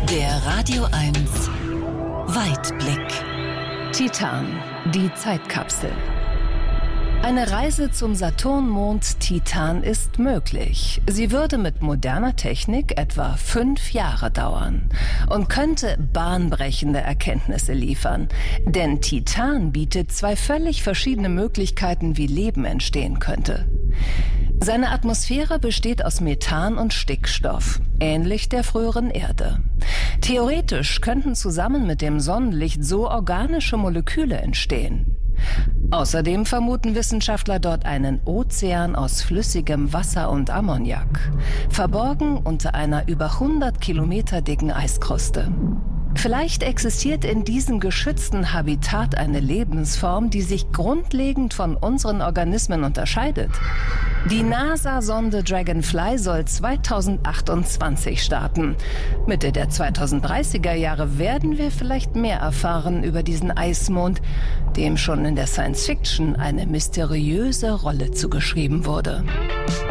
Der Radio 1 Weitblick. Titan, die Zeitkapsel. Eine Reise zum Saturnmond Titan ist möglich. Sie würde mit moderner Technik etwa 5 Jahre dauern und könnte bahnbrechende Erkenntnisse liefern. Denn Titan bietet 2 völlig verschiedene Möglichkeiten, wie Leben entstehen könnte. Seine Atmosphäre besteht aus Methan und Stickstoff, ähnlich der früheren Erde. Theoretisch könnten zusammen mit dem Sonnenlicht so organische Moleküle entstehen. Außerdem vermuten Wissenschaftler dort einen Ozean aus flüssigem Wasser und Ammoniak, verborgen unter einer über 100 Kilometer dicken Eiskruste. Vielleicht existiert in diesem geschützten Habitat eine Lebensform, die sich grundlegend von unseren Organismen unterscheidet. Die NASA-Sonde Dragonfly soll 2028 starten. Mitte der 2030er Jahre werden wir vielleicht mehr erfahren über diesen Eismond, dem schon in der Science-Fiction eine mysteriöse Rolle zugeschrieben wurde.